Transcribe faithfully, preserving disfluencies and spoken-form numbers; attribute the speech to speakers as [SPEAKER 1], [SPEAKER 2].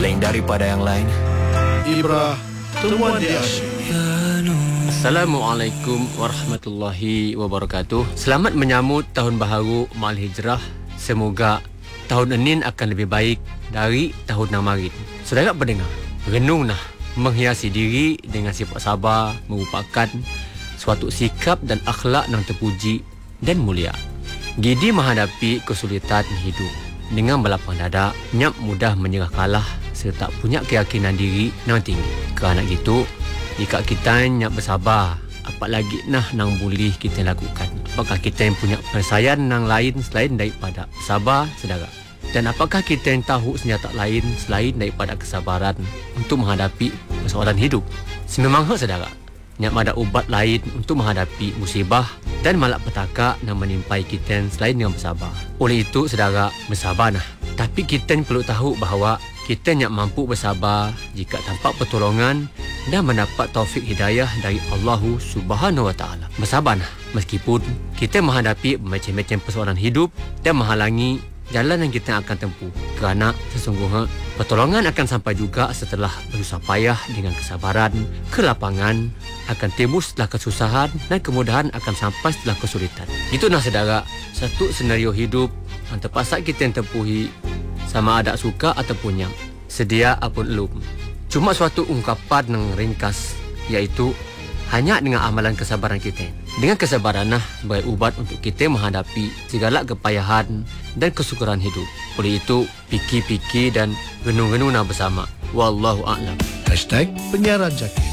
[SPEAKER 1] lain daripada yang lain.
[SPEAKER 2] Ibrah Temuan di Asyik.
[SPEAKER 3] Assalamualaikum warahmatullahi wabarakatuh. Selamat menyambut tahun baharu Mal Hijrah. Semoga tahun ini akan lebih baik dari tahun yang marin. Saudara pendengar, renunglah menghiasi diri dengan sifat sabar merupakan suatu sikap dan akhlak yang terpuji dan mulia. Gidi menghadapi kesulitan hidup dengan berlapang dada, nyap mudah menyerah kalah serta punya keyakinan diri yang tinggi. Kerana gitu, jika kita nyap bersabar, apalagi nah nang boleh kita lakukan? Apakah kita yang punya penyelesaian yang lain selain daripada sabar, saudara? Dan apakah kita yang tahu senjata lain selain daripada kesabaran untuk menghadapi persoalan hidup? Sememangnya, saudara, nyap ada ubat lain untuk menghadapi musibah dan malapetaka yang menimpai kita selain dengan bersabar. Oleh itu, saudara, bersabar nah. Tapi kita perlu tahu bahawa kita nyap mampu bersabar jika tanpa pertolongan dan mendapat taufik hidayah dari Allah Subhanahu Wa Taala. Bersabar nah, meskipun kita menghadapi macam-macam persoalan hidup dan menghalangi jalan yang kita akan tempuh. Kerana sesungguhnya pertolongan akan sampai juga setelah bersusah payah. Dengan kesabaran, kelapangan akan timbul setelah kesusahan dan kemudahan akan sampai setelah kesulitan. Itu nah, saudara, satu senario hidup yang terpaksa kita yang tempuhi, sama ada suka ataupun nyam, sedia ataupun belum. Cuma suatu ungkapan yang ringkas, iaitu hanya dengan amalan kesabaran kita. Dengan kesabaran nah sebagai ubat untuk kita menghadapi segala kepayahan dan kesyukuran hidup. Oleh itu, fikir-fikir dan renung-renung bersama. Wallahu a'lam.
[SPEAKER 2] Hashtag Penyiaran Zakir.